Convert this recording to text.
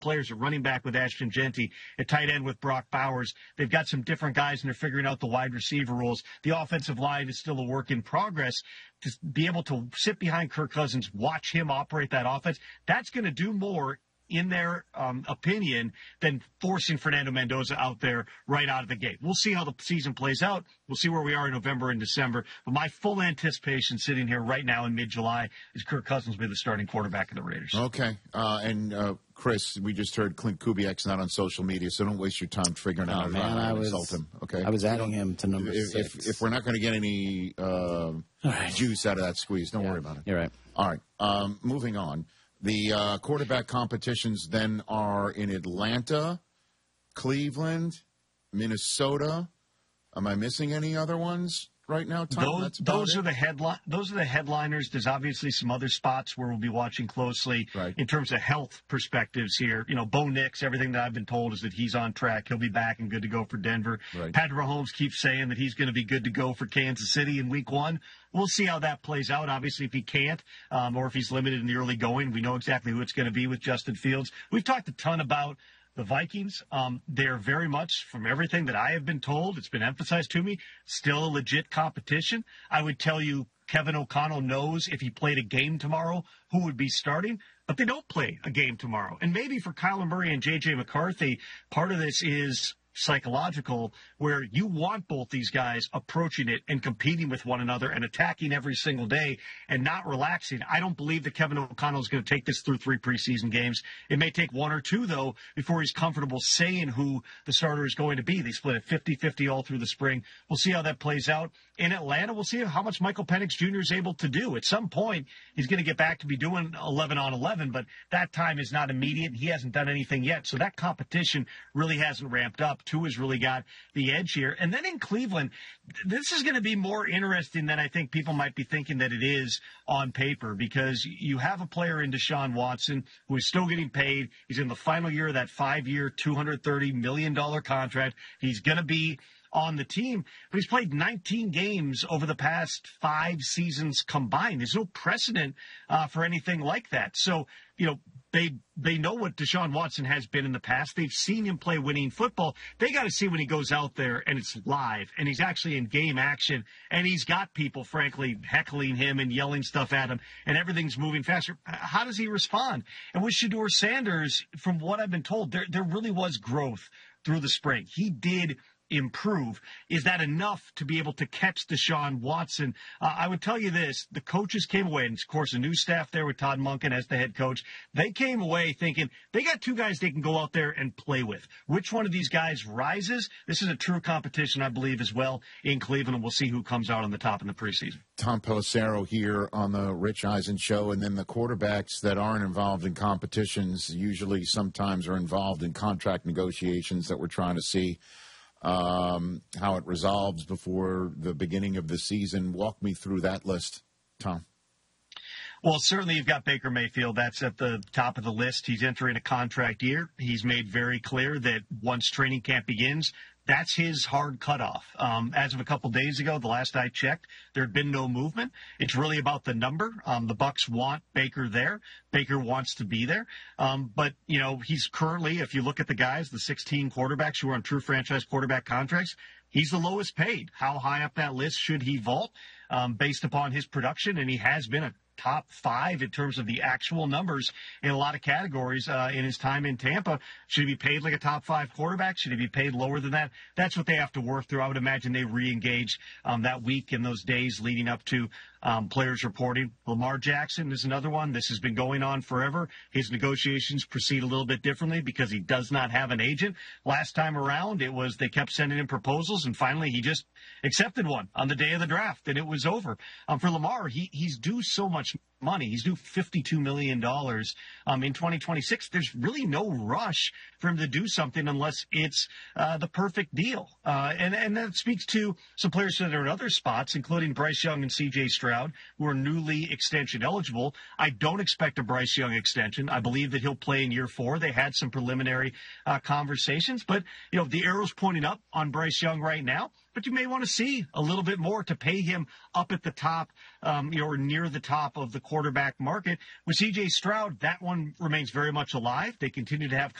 players at running back with Ashton Genty, at tight end with Brock Bowers. They've got some different guys, and they're figuring out the wide receiver roles. The offensive line is still a work in progress. To be able to sit behind Kirk Cousins, watch him operate that offense, that's going to do more in their opinion, than forcing Fernando Mendoza out there right out of the gate. We'll see how the season plays out. We'll see where we are in November and December. But my full anticipation sitting here right now in mid-July is Kirk Cousins will be the starting quarterback of the Raiders. Okay. Chris, we just heard Clint Kubiak's not on social media, so don't waste your time figuring out how to insult him. Okay. I was adding him to number 6. If we're not going to get any juice out of that squeeze, don't worry about it. You're right. All right. Moving on. The quarterback competitions then are in Atlanta, Cleveland, Minnesota. Am I missing any other ones right now, Tom? Those are the headliners. There's obviously some other spots where we'll be watching closely in terms of health perspectives here. You know, Bo Nix, everything that I've been told is that he's on track. He'll be back and good to go for Denver. Right. Patrick Mahomes keeps saying that he's going to be good to go for Kansas City in week 1. We'll see how that plays out. Obviously, if he can't, or if he's limited in the early going, we know exactly who it's going to be with Justin Fields. We've talked a ton about the Vikings. They're very much, from everything that I have been told, it's been emphasized to me, still a legit competition. I would tell you Kevin O'Connell knows if he played a game tomorrow, who would be starting, but they don't play a game tomorrow. And maybe for Kyler Murray and J.J. McCarthy, part of this is psychological, where you want both these guys approaching it and competing with one another and attacking every single day and not relaxing. I don't believe that Kevin O'Connell is going to take this through 3 preseason games. It may take 1 or 2, though, before he's comfortable saying who the starter is going to be. They split it 50-50 all through the spring. We'll see how that plays out. In Atlanta, we'll see how much Michael Penix Jr. is able to do. At some point, he's going to get back to be doing 11 on 11, but that time is not immediate. He hasn't done anything yet, so that competition really hasn't ramped up. Tua has really got the edge here. And then in Cleveland, this is going to be more interesting than I think people might be thinking that it is on paper, because you have a player in Deshaun Watson who is still getting paid. He's in the final year of that 5-year, $230 million contract. He's going to be on the team, but he's played 19 games over the past 5 seasons combined. There's no precedent for anything like that. So, you know, they know what Deshaun Watson has been in the past. They've seen him play winning football. They got to see when he goes out there and it's live and he's actually in game action and he's got people, frankly, heckling him and yelling stuff at him and everything's moving faster. How does he respond? And with Shedeur Sanders, from what I've been told, there really was growth through the spring. He did improve. Is that enough to be able to catch Deshaun Watson? I would tell you this, the coaches came away, and of course a new staff there with Todd Monken as the head coach, they came away thinking they got 2 guys they can go out there and play with. Which one of these guys rises? This is a true competition, I believe, as well in Cleveland, and we'll see who comes out on the top in the preseason. Tom Pelissero here on the Rich Eisen Show, and then the quarterbacks that aren't involved in competitions usually sometimes are involved in contract negotiations that we're trying to see how it resolves before the beginning of the season. Walk me through that list, Tom. Well, certainly you've got Baker Mayfield. That's at the top of the list. He's entering a contract year. He's made very clear that once training camp begins, that's his hard cutoff. As of a couple days ago, the last I checked, there had been no movement. It's really about the number. The Bucs want Baker there. Baker wants to be there. But, you know, he's currently, if you look at the guys, the 16 quarterbacks who are on true franchise quarterback contracts, he's the lowest paid. How high up that list should he vault based upon his production? And he has been a top 5 in terms of the actual numbers in a lot of categories in his time in Tampa. Should he be paid like a top 5 quarterback? Should he be paid lower than that? That's what they have to work through. I would imagine they re-engage that week and those days leading up to players reporting. Lamar Jackson is another one. This has been going on forever. His negotiations proceed a little bit differently because he does not have an agent. Last time around, it was they kept sending him proposals, and finally he just accepted one on the day of the draft, and it was over. For Lamar, he's due so much money. He's due $52 million in 2026. There's really no rush for him to do something unless it's the perfect deal. And that speaks to some players that are in other spots, including Bryce Young and C.J. Stroud. Stroud, who are newly extension eligible. I don't expect a Bryce Young extension. I believe that he'll play in year 4. They had some preliminary conversations, but the arrow's pointing up on Bryce Young right now. But you may want to see a little bit more to pay him up at the top, or near the top of the quarterback market. With C.J. Stroud, that one remains very much alive. They continue to have